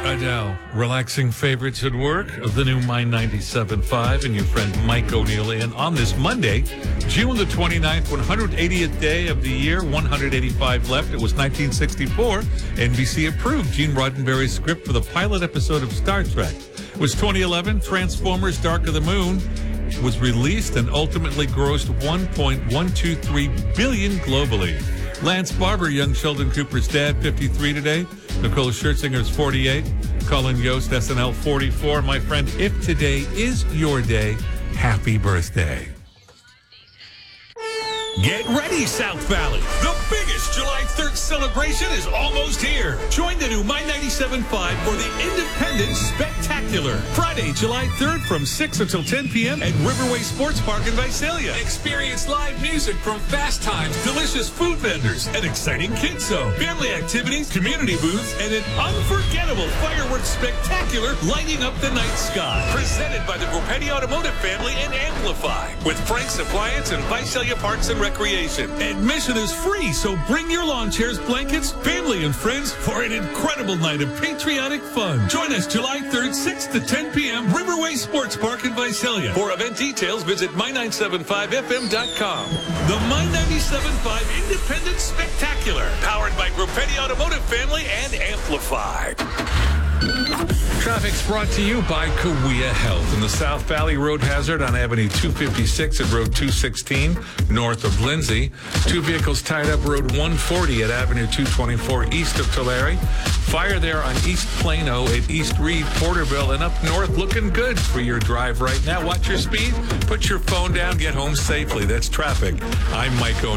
Adele, relaxing favorites at work of the new My 97.5 and your friend Mike O'Neill in on this Monday, June the 29th, 180th day of the year, 185 left. It was 1964. NBC approved Gene Roddenberry's script for the pilot episode of Star Trek. It was 2011. Transformers Dark of the Moon was released and ultimately grossed $1.123 billion globally. Lance Barber, young Sheldon Cooper's dad, 53 today. Nicole Scherzinger's 48. Colin Yost, SNL, 44. My friend, if today is your day, happy birthday. Get ready, South Valley. The biggest July 3rd celebration is almost here. Join the new My 97.5 for the Independence Spectacular. Friday, July 3rd from 6 until 10 p.m. at Riverway Sports Park in Visalia. Experience live music from Fast Times, delicious food vendors, an exciting kids zone, family activities, community booths, and an unforgettable fireworks spectacular lighting up the night sky. Presented by the Grupetti Automotive family and Amplify. With Frank's Appliance and Visalia Parks and Recreation. Admission is free, so bring your lawn chairs, blankets, family, and friends for an incredible night of patriotic fun. Join us July 3rd, 6 to 10 p.m. Riverway Sports Park in Visalia. For event details, visit my975fm.com. The My 97.5 Independence Spectacular, powered by Grupetti Automotive Family and Amplify. Traffic's brought to you by Cahuilla Health in the South Valley. Road hazard on Avenue 256 and Road 216 north of Lindsay. Two vehicles tied up Road 140 at Avenue 224 east of Tulare. Fire there on East Plano at East Reed, Porterville, and up north. Looking good for your drive right now. Watch your speed. Put your phone down. Get home safely. That's traffic. I'm Mike O'Neill.